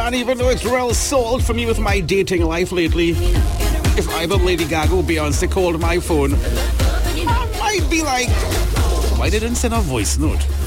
And even though it's real sold for me with my dating life lately, if either Lady Gaga or Beyonce called my phone, I might be like, why didn't send a voice note?